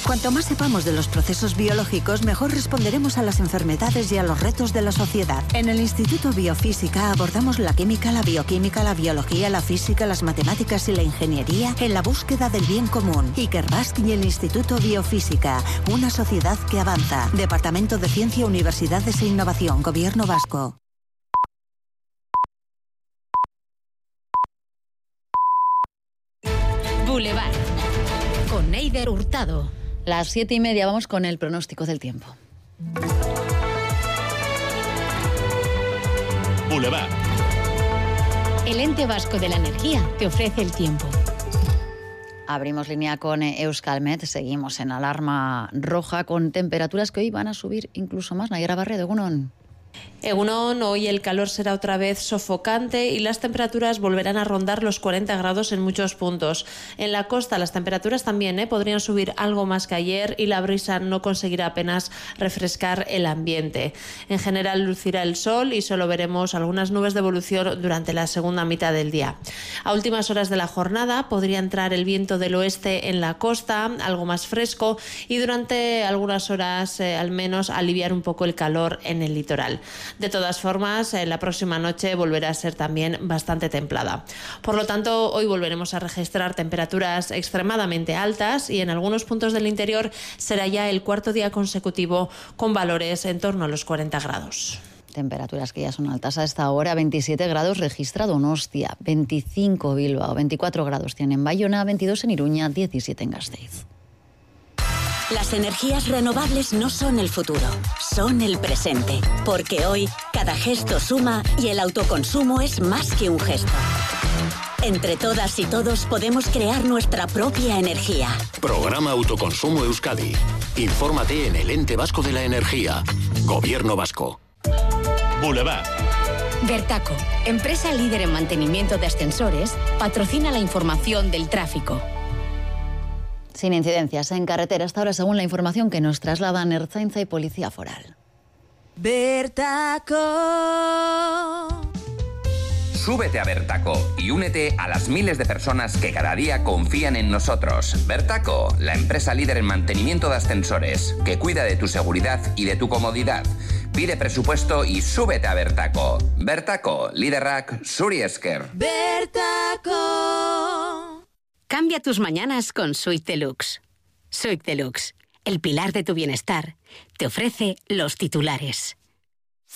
Cuanto más sepamos de los procesos biológicos, mejor responderemos a las enfermedades y a los retos de la sociedad. En el Instituto Biofísica abordamos la química, la bioquímica, la biología, la física, las matemáticas y la ingeniería en la búsqueda del bien común. Ikerbasque y el Instituto Biofísica, una sociedad que avanza. Departamento de Ciencia, Universidades e Innovación, Gobierno Vasco. Boulevard, con Neider Hurtado. Las 7:30 vamos con el pronóstico del tiempo. Boulevard. El ente vasco de la energía te ofrece el tiempo. Abrimos línea con Euskalmet, seguimos en alarma roja con temperaturas que hoy van a subir incluso más. Nayara Barredo, Egunon. Egunon, hoy el calor será otra vez sofocante y las temperaturas volverán a rondar los 40 grados en muchos puntos. En la costa las temperaturas también podrían subir algo más que ayer y la brisa no conseguirá apenas refrescar el ambiente. En general lucirá el sol y solo veremos algunas nubes de evolución durante la segunda mitad del día. A últimas horas de la jornada podría entrar el viento del oeste en la costa, algo más fresco, y durante algunas horas al menos aliviar un poco el calor en el litoral. De todas formas, la próxima noche volverá a ser también bastante templada. Por lo tanto, hoy volveremos a registrar temperaturas extremadamente altas y en algunos puntos del interior será ya el cuarto día consecutivo con valores en torno a los 40 grados. Temperaturas que ya son altas a esta hora. 27 grados registra Donostia, 25 Bilbao, 24 grados tiene en Bayona, 22 en Iruña, 17 en Gasteiz. Las energías renovables no son el futuro, son el presente. Porque hoy, cada gesto suma y el autoconsumo es más que un gesto. Entre todas y todos podemos crear nuestra propia energía. Programa Autoconsumo Euskadi. Infórmate en el Ente Vasco de la Energía. Gobierno Vasco. Boulevard. Vertaco, empresa líder en mantenimiento de ascensores, patrocina la información del tráfico. Sin incidencias en carretera hasta ahora, según la información que nos trasladan Ertzaintza y Policía Foral. Vertaco. Súbete a Vertaco y únete a las miles de personas que cada día confían en nosotros. Vertaco, la empresa líder en mantenimiento de ascensores, que cuida de tu seguridad y de tu comodidad. Pide presupuesto y súbete a Vertaco. Vertaco, liderrak zuri esker. Vertaco. Cambia tus mañanas con Suite Deluxe. Suite Deluxe, el pilar de tu bienestar, te ofrece los titulares.